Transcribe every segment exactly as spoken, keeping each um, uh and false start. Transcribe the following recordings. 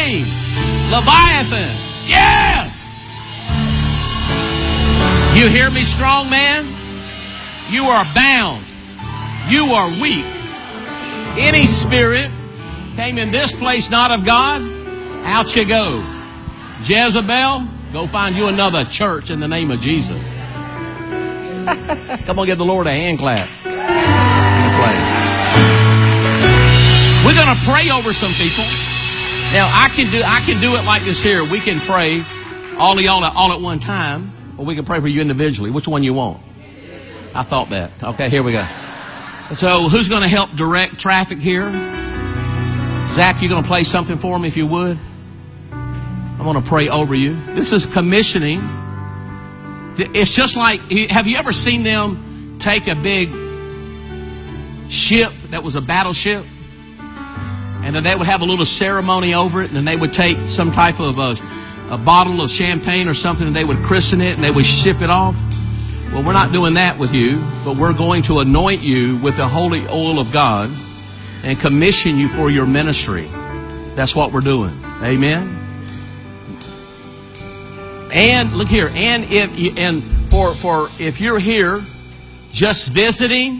name. Leviathan. Yes! You hear me, strong man? You are bound. You are weak. Any spirit came in this place not of God, out you go. Jezebel, go find you another church in the name of Jesus. Come on, give the Lord a hand clap. We're going to pray over some people. Now, I can do I can do it like this here. We can pray all of y'all all at one time, or we can pray for you individually. Which one you want? I thought that. Okay, here we go. So, who's going to help direct traffic here? Zach, you're going to play something for me if you would. I'm going to pray over you. This is commissioning. It's just like, have you ever seen them take a big ship that was a battleship? And then they would have a little ceremony over it, and then they would take some type of a, a bottle of champagne or something, and they would christen it, and they would ship it off. Well, we're not doing that with you, but we're going to anoint you with the holy oil of God and commission you for your ministry. That's what we're doing. Amen. And look here, and if you, and for for if you're here just visiting,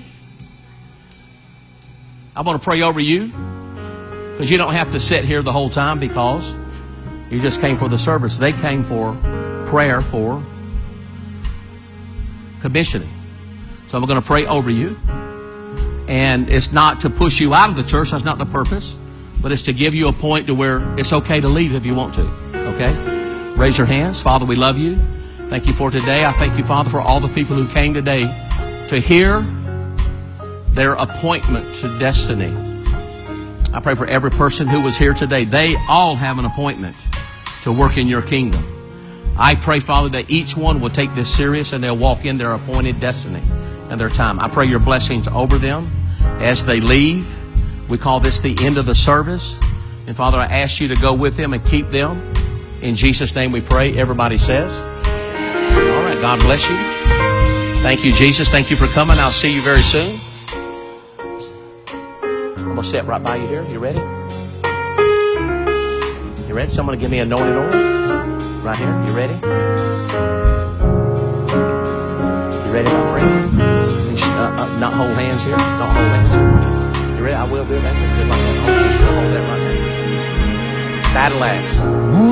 I want to pray over you. Because you don't have to sit here the whole time because you just came for the service. They came for prayer for commissioning. So I'm going to pray over you. And it's not to push you out of the church. That's not the purpose. But it's to give you a point to where it's okay to leave if you want to. Okay? Raise your hands. Father, we love you. Thank you for today. I thank you, Father, for all the people who came today to hear their appointment to destiny. I pray for every person who was here today. They all have an appointment to work in your kingdom. I pray, Father, that each one will take this serious and they'll walk in their appointed destiny and their time. I pray your blessings over them as they leave. We call this the end of the service. And Father, I ask you to go with them and keep them. In Jesus' name we pray. Everybody says. All right. God bless you. Thank you, Jesus. Thank you for coming. I'll see you very soon. I'm going to step right by you here. You ready? You ready? Someone give me a anointing oil. Right here. You ready? You ready, my friend? Uh, uh, not hold hands here. Don't hold hands. You ready? I will do that. Just like that. Hold that right there. Battle axe.